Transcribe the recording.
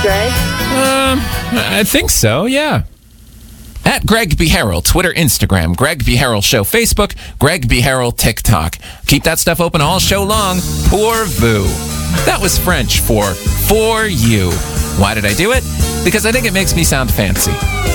Greg? I think so, yeah. At Greg B. Harrell, Twitter, Instagram, Greg B. Harrell Show, Facebook, Greg B. Harrell, TikTok. Keep that stuff open all show long. Pour vous. That was French for you. Why did I do it? Because I think it makes me sound fancy.